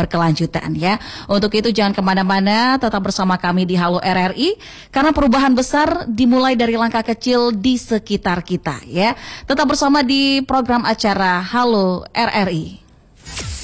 berkelanjutan ya. Untuk itu jangan kemana-mana, tetap bersama kami di Halo RRI, karena perubahan besar dimulai dari langkah kecil di sekitar kita ya. Tetap bersama di program acara Halo RRI.